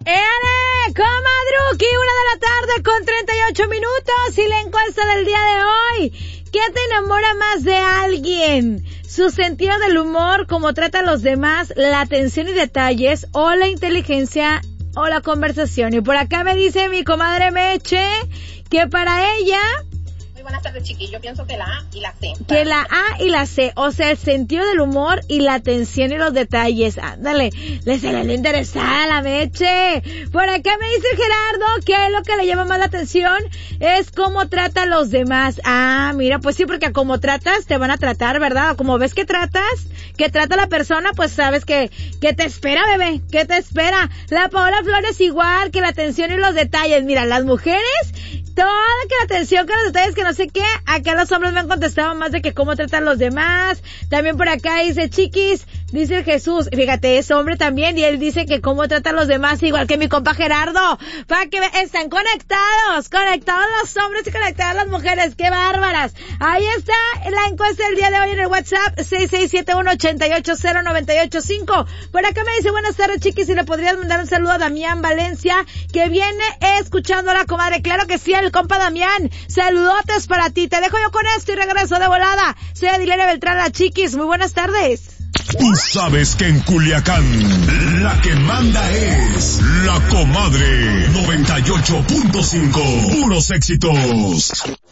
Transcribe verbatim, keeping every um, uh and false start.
¡Éale! Comadruki, una de la tarde con treinta y ocho minutos y la encuesta del día de hoy. ¿Qué te enamora más de alguien? ¿Su sentido del humor, cómo trata a los demás, la atención y detalles, o la inteligencia o la conversación? Y por acá me dice mi comadre Meche que para ella... Buenas tardes, chiquillos. Yo pienso que la A y la C. Que la A y la C, o sea, el sentido del humor y la atención y los detalles. Ándale, le será la interesada la Meche. Por acá me dice Gerardo que lo que le llama más la atención es cómo trata a los demás. Ah, mira, pues sí, porque a cómo tratas te van a tratar, ¿verdad? O como ves que tratas, que trata a la persona, pues sabes que, que te espera, bebé, que te espera. La Paola Flores igual, que la atención y los detalles. Mira, las mujeres... Toda que la atención con los detalles, que no sé qué. Acá los hombres me han contestado más de que cómo tratan a los demás. También por acá dice Chiquis, dice el Jesús, fíjate, es hombre también, y él dice que cómo trata a los demás, igual que mi compa Gerardo. Para que ve- están conectados, conectados los hombres y conectadas las mujeres, qué bárbaras. Ahí está la encuesta del día de hoy en el WhatsApp, seis seis siete uno, ocho ocho cero, nueve ocho cinco. Por acá me dice, buenas tardes, Chiquis, y le podrías mandar un saludo a Damián Valencia, que viene escuchando a la comadre. Claro que sí, el compa Damián, saludotes para ti. Te dejo yo con esto y regreso de volada. Soy Adilene Beltrán, la Chiquis. Muy buenas tardes. Tú sabes que en Culiacán la que manda es la comadre noventa y ocho punto cinco. Puros éxitos.